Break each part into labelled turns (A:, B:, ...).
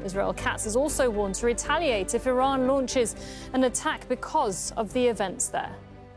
A: Israel Katz has also warned to retaliate if Iran launches an attack because of the events there.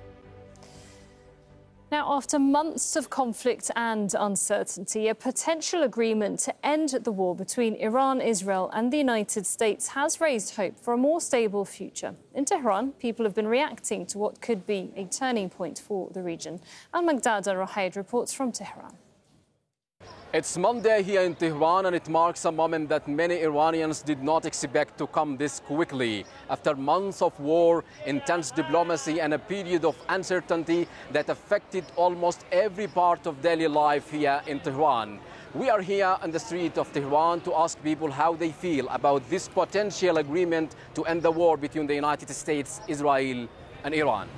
A: Now, after months of conflict and uncertainty, a potential agreement to end the war between Iran, Israel and the United States has raised hope for a more stable future. In Tehran, people have been reacting to what could be a turning point for the region. Al-Magdad Al-Rahaid reports from Tehran.
B: It's Monday here in Tehran, and it marks a moment that many Iranians did not expect to come this quickly. After months of war, intense diplomacy and a period of uncertainty that affected almost every part of daily life here in Tehran. We are here on the street of Tehran to ask people how they feel about this potential agreement to end the war between the United States, Israel and Iran.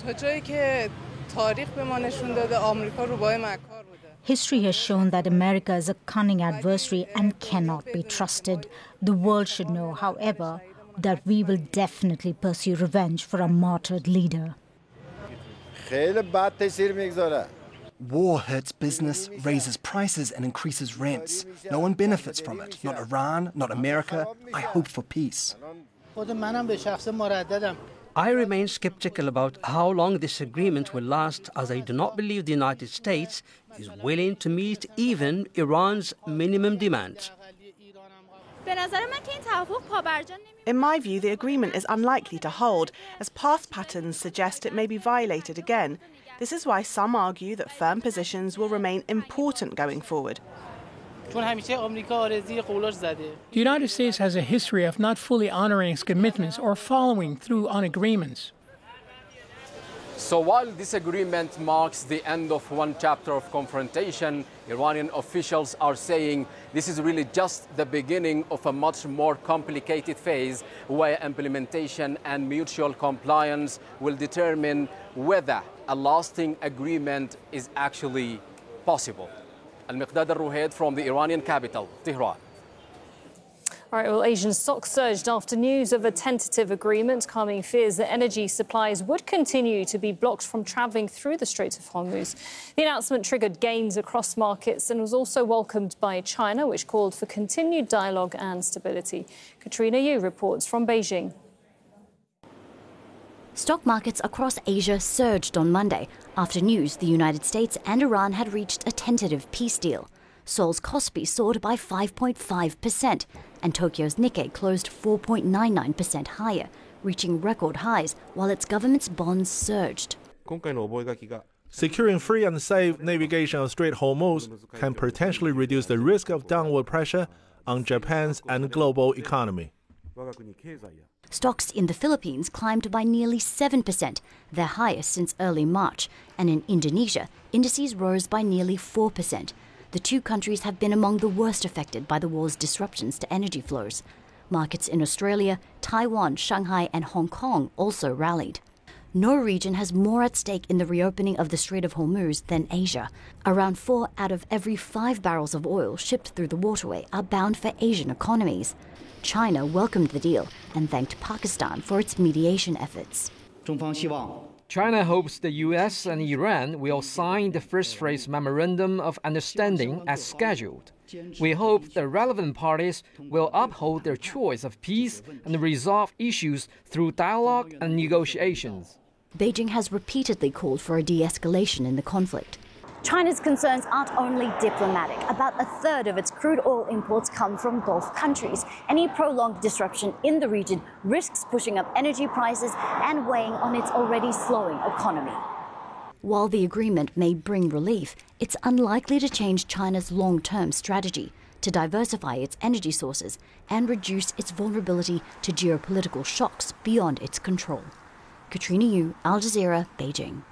C: History has shown that America is a cunning adversary and cannot be trusted. The world should know, however, that we will definitely pursue revenge for a martyred leader.
D: War hurts business, raises prices and increases rents. No one benefits from it. Not Iran, not America. I hope for peace.
E: I remain skeptical about how long this agreement will last, as I do not believe the United States is willing to meet even Iran's minimum demands.
F: In my view, the agreement is unlikely to hold, as past patterns suggest it may be violated again. This is why some argue that firm positions will remain important going forward.
G: The United States has a history of not fully honoring its commitments or following through on agreements.
B: So while this agreement marks the end of one chapter of confrontation, Iranian officials are saying this is really just the beginning of a much more complicated phase where implementation and mutual compliance will determine whether a lasting agreement is actually possible. Al-Miqdad Al-Ruhaid from the Iranian capital, Tehran.
A: All right, well, Asian stocks surged after news of a tentative agreement, calming fears that energy supplies would continue to be blocked from travelling through the Strait of Hormuz. The announcement triggered gains across markets and was also welcomed by China, which called for continued dialogue and stability. Katrina Yu reports from Beijing.
H: Stock markets across Asia surged on Monday after news the United States and Iran had reached a tentative peace deal. Seoul's Kospi soared by 5.5%, and Tokyo's Nikkei closed 4.99% higher, reaching record highs, while its government's bonds surged.
I: Securing free and safe navigation of Strait Hormuz can potentially reduce the risk of downward pressure on Japan's and global economy.
H: Stocks in the Philippines climbed by nearly 7%, their highest since early March, and in Indonesia, indices rose by nearly 4%. The two countries have been among the worst affected by the war's disruptions to energy flows. Markets in Australia, Taiwan, Shanghai and Hong Kong also rallied. No region has more at stake in the reopening of the Strait of Hormuz than Asia. Around 4 out of every 5 barrels of oil shipped through the waterway are bound for Asian economies. China welcomed the deal and thanked Pakistan for its mediation efforts.
J: China hopes the US and Iran will sign the first phase memorandum of understanding as scheduled. We hope the relevant parties will uphold their choice of peace and resolve issues through dialogue and negotiations.
H: Beijing has repeatedly called for a de-escalation in the conflict.
K: China's concerns aren't only diplomatic. About a third of its crude oil imports come from Gulf countries. Any prolonged disruption in the region risks pushing up energy prices and weighing on its already slowing economy.
H: While the agreement may bring relief, it's unlikely to change China's long-term strategy to diversify its energy sources and reduce its vulnerability to geopolitical shocks beyond its control. Katrina Yu, Al Jazeera, Beijing.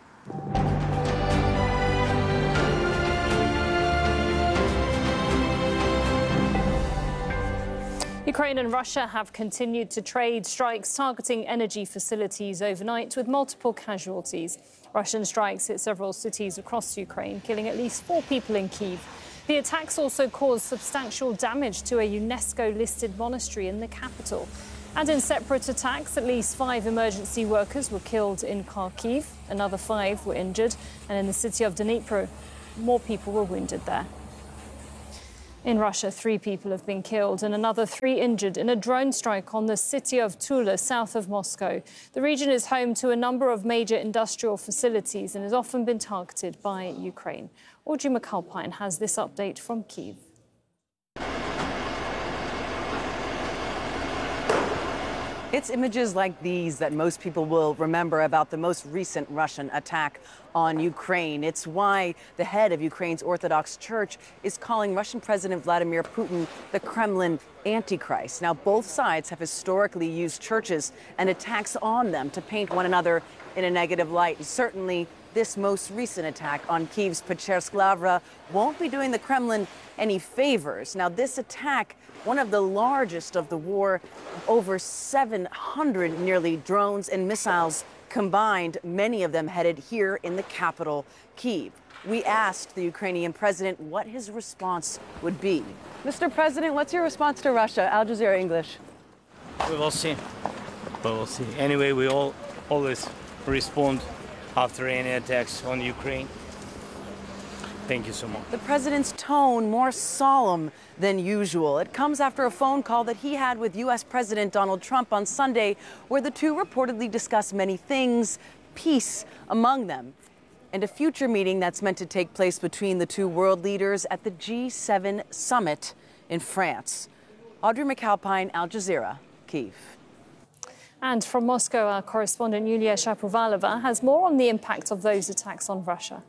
A: Ukraine and Russia have continued to trade strikes targeting energy facilities overnight with multiple casualties. Russian strikes hit several cities across Ukraine, killing at least 4 people in Kyiv. The attacks also caused substantial damage to a UNESCO-listed monastery in the capital. And in separate attacks, at least 5 emergency workers were killed in Kharkiv. Another 5 were injured. And in the city of Dnipro, more people were wounded there. In Russia, 3 people have been killed and another 3 injured in a drone strike on the city of Tula, south of Moscow. The region is home to a number of major industrial facilities and has often been targeted by Ukraine. Audrey McAlpine has this update from Kyiv.
L: It's images like these that most people will remember about the most recent Russian attack on Ukraine. It's why the head of Ukraine's Orthodox Church is calling Russian President Vladimir Putin the Kremlin Antichrist. Now, both sides have historically used churches and attacks on them to paint one another in a negative light. And certainly, this most recent attack on Kyiv's Pechersk Lavra won't be doing the Kremlin any favors. Now, this attack, one of the largest of the war, over 700 nearly drones and missiles combined, many of them headed here in the capital, Kyiv. We asked the Ukrainian president what his response would be. Mr. President, what's your response to Russia? Al Jazeera English.
M: We will see. We will see. Anyway, we all always respond after any attacks on Ukraine. Thank you so much.
L: The president's tone more solemn than usual. It comes after a phone call that he had with U.S. President Donald Trump on Sunday, where the two reportedly discussed many things, peace among them, and a future meeting that's meant to take place between the two world leaders at the G7 summit in France. Audrey McAlpine, Al Jazeera, Kyiv.
A: And from Moscow, our correspondent Yulia Shapovalova has more on the impact of those attacks on Russia.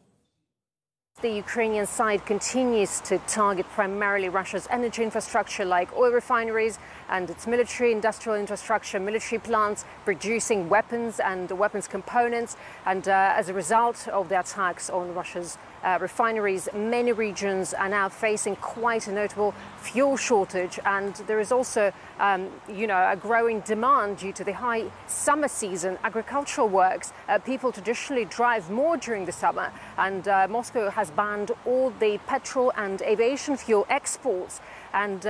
N: The Ukrainian side continues to target primarily Russia's energy infrastructure like oil refineries and its military industrial infrastructure, military plants producing weapons and weapons components. And as a result of the attacks on Russia's refineries, many regions are now facing quite a notable fuel shortage. And there is also, a growing demand due to the high summer season. Agricultural works, people traditionally drive more during the summer, and Moscow has banned all the petrol and aviation fuel exports. And,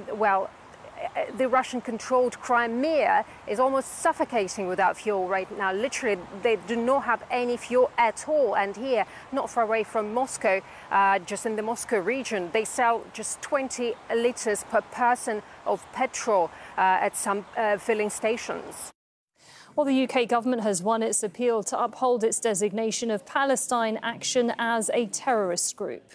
N: the Russian-controlled Crimea is almost suffocating without fuel right now. Literally, they do not have any fuel at all. And here, not far away from Moscow, just in the Moscow region, they sell just 20 liters per person of petrol at some filling stations.
A: Well, the UK government has won its appeal to uphold its designation of Palestine Action as a terrorist group.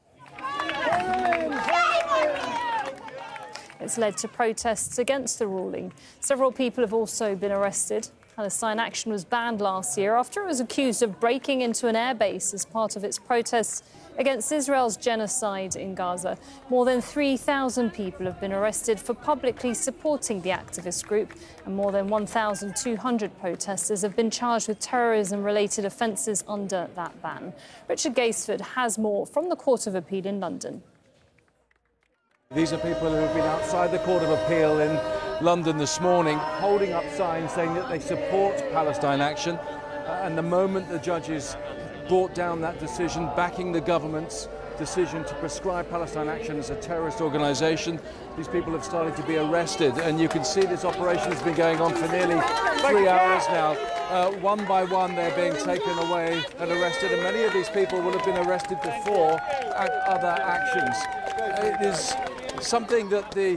A: It's led to protests against the ruling. Several people have also been arrested. Palestine Action was banned last year after it was accused of breaking into an airbase as part of its protests against Israel's genocide in Gaza. More than 3,000 people have been arrested for publicly supporting the activist group, and more than 1,200 protesters have been charged with terrorism-related offences under that ban. Richard Gaisford has more from the Court of Appeal in London.
O: These are people who have been outside the Court of Appeal in London this morning, holding up signs saying that they support Palestine Action. And the moment the judges brought down that decision, backing the government's decision to prescribe Palestine Action as a terrorist organisation, these people have started to be arrested. And you can see this operation has been going on for nearly 3 hours now. One by one, they're being taken away and arrested. And many of these people will have been arrested before at other actions. It is something that the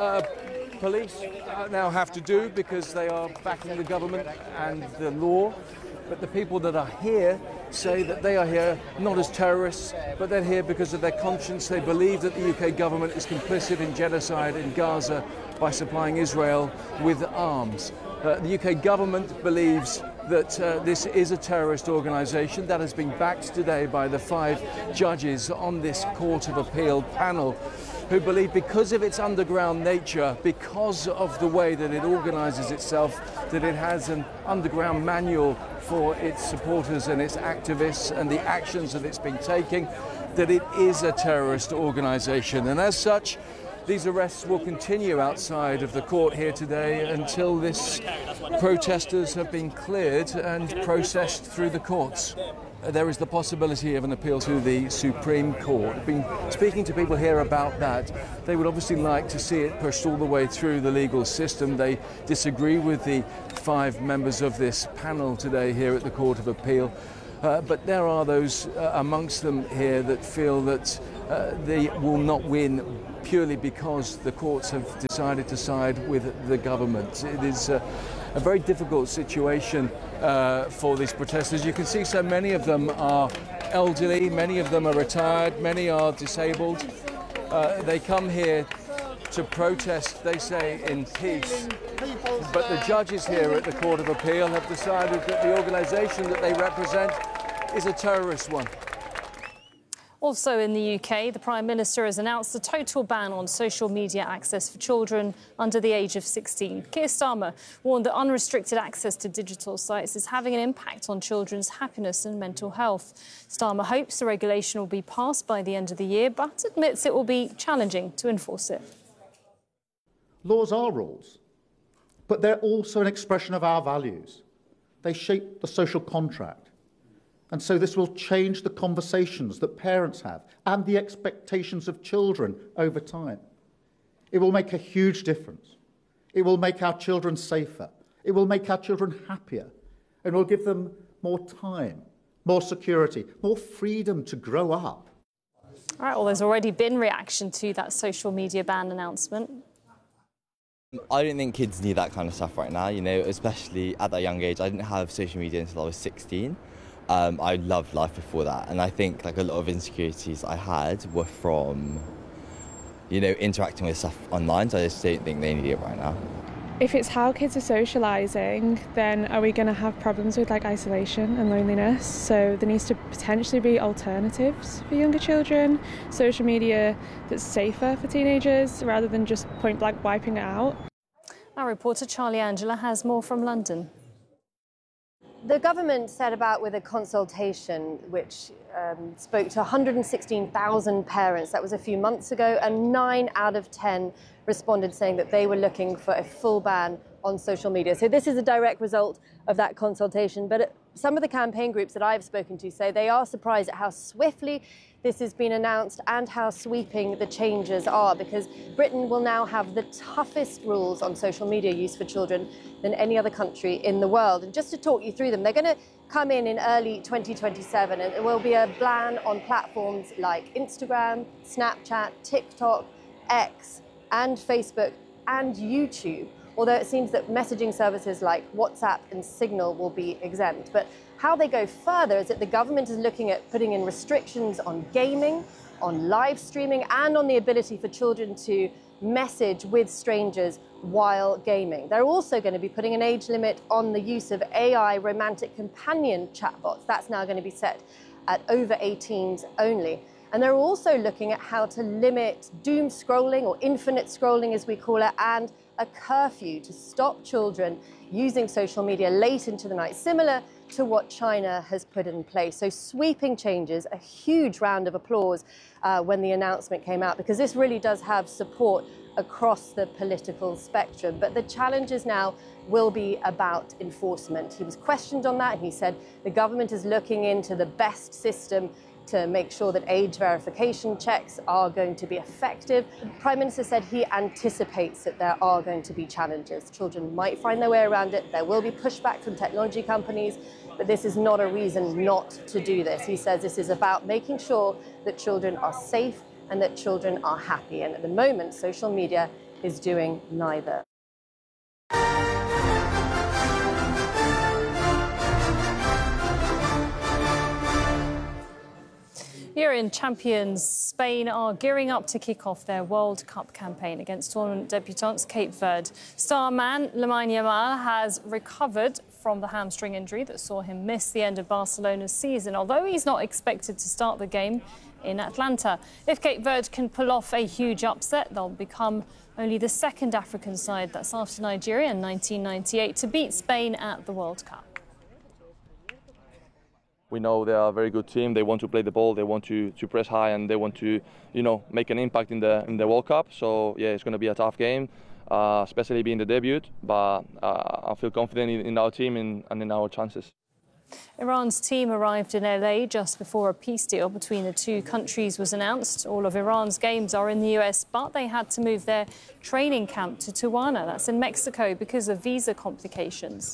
O: police now have to do because they are backing the government and the law. But the people that are here say that they are here not as terrorists, but they're here because of their conscience. They believe that the UK government is complicit in genocide in Gaza by supplying Israel with arms. The UK government believes that this is a terrorist organisation. That has been backed today by the 5 judges on this Court of Appeal panel, who believe because of its underground nature, because of the way that it organises itself, that it has an underground manual for its supporters and its activists and the actions that it's been taking, that it is a terrorist organisation. And as such, these arrests will continue outside of the court here today until this protesters have been cleared and processed through the courts. There is the possibility of an appeal to the Supreme Court. I've been speaking to people here about that. They would obviously like to see it pushed all the way through the legal system. They disagree with the 5 members of this panel today here at the Court of Appeal. But there are those amongst them here that feel that they will not win purely because the courts have decided to side with the government. It is a very difficult situation for these protesters. You can see so many of them are elderly, many of them are retired, many are disabled. They come here to protest, they say, in peace. But the judges here at the Court of Appeal have decided that the organisation that they represent is a terrorist one.
A: Also in the UK, the Prime Minister has announced a total ban on social media access for children under the age of 16. Keir Starmer warned that unrestricted access to digital sites is having an impact on children's happiness and mental health. Starmer hopes the regulation will be passed by the end of the year, but admits it will be challenging to enforce it.
P: Laws are rules, but they're also an expression of our values. They shape the social contract. And so this will change the conversations that parents have and the expectations of children over time. It will make a huge difference. It will make our children safer. It will make our children happier. And will give them more time, more security, more freedom to grow up.
A: All right, well, there's already been reaction to that social media ban announcement.
Q: I don't think kids need that kind of stuff right now, you know, especially at that young age. I didn't have social media until I was 16. I loved life before that, and I think like a lot of insecurities I had were from, you know, interacting with stuff online, so I just don't think they need it right now.
R: If it's how kids are socialising, then are we going to have problems with like isolation and loneliness? So there needs to potentially be alternatives for younger children, social media that's safer for teenagers rather than just point blank wiping it out.
A: Our reporter Charlie Angela has more from London.
S: The government set about with a consultation which spoke to 116,000 parents. That was a few months ago, and 9 out of 10 responded saying that they were looking for a full ban on social media. So this is a direct result of that consultation. But some of the campaign groups that I've spoken to say they are surprised at how swiftly this has been announced and how sweeping the changes are, because Britain will now have the toughest rules on social media use for children than any other country in the world. And just to talk you through them, they're going to come in early 2027, and it will be a ban on platforms like Instagram, Snapchat, TikTok, X, and Facebook, and YouTube. Although it seems that messaging services like WhatsApp and Signal will be exempt. But how they go further is that the government is looking at putting in restrictions on gaming, on live streaming, and on the ability for children to message with strangers while gaming. They're also going to be putting an age limit on the use of AI romantic companion chatbots. That's now going to be set at over 18s only. And they're also looking at how to limit doom scrolling, or infinite scrolling as we call it, and a curfew to stop children using social media late into the night, similar to what China has put in place. So sweeping changes, a huge round of applause when the announcement came out, because this really does have support across the political spectrum. But the challenges now will be about enforcement. He was questioned on that, and he said the government is looking into the best system to make sure that age verification checks are going to be effective. The Prime Minister said he anticipates that there are going to be challenges. Children might find their way around it. There will be pushback from technology companies, but this is not a reason not to do this. He says this is about making sure that children are safe and that children are happy. And at the moment, social media is doing neither.
A: European champions Spain are gearing up to kick off their World Cup campaign against tournament debutants Cape Verde. Star man Lamine Yamal has recovered from the hamstring injury that saw him miss the end of Barcelona's season, although he's not expected to start the game in Atlanta. If Cape Verde can pull off a huge upset, they'll become only the second African side, that's after Nigeria in 1998, to beat Spain at the World Cup.
T: We know they are a very good team. They want to play the ball, they want to press high, and they want to, make an impact in the World Cup. So yeah, it's going to be a tough game, especially being the debut. But I feel confident in our team and in our chances.
A: Iran's team arrived in LA just before a peace deal between the two countries was announced. All of Iran's games are in the US, but they had to move their training camp to Tijuana, that's in Mexico, because of visa complications.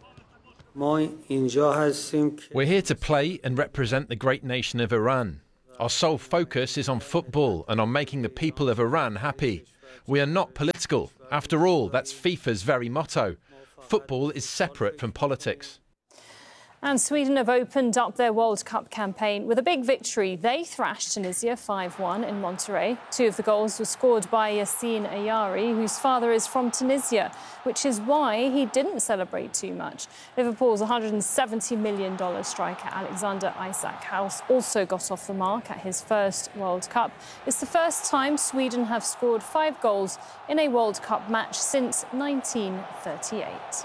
U: We're here to play and represent the great nation of Iran. Our sole focus is on football and on making the people of Iran happy. We are not political. After all, that's FIFA's very motto. Football is separate from politics.
A: And Sweden have opened up their World Cup campaign with a big victory. They thrashed Tunisia 5-1 in Monterrey. 2 of the goals were scored by Yassine Ayari, whose father is from Tunisia, which is why he didn't celebrate too much. Liverpool's $170 million striker Alexander Isak House also got off the mark at his first World Cup. It's the first time Sweden have scored 5 goals in a World Cup match since 1938.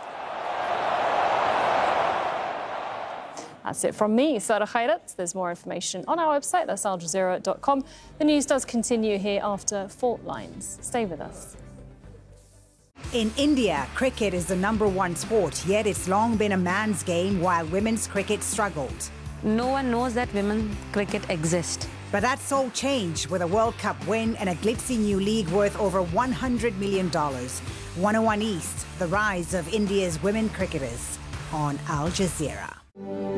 A: That's it from me, Sarah Khairat. There's more information on our website, that's aljazeera.com. The news does continue here after Fault Lines. Stay with us.
V: In India, cricket is the #1 sport, yet it's long been a man's game while women's cricket struggled.
W: No one knows that women's cricket exists.
V: But that's all changed with a World Cup win and a glitzy new league worth over $100 million. 101 East, the rise of India's women cricketers on Al Jazeera.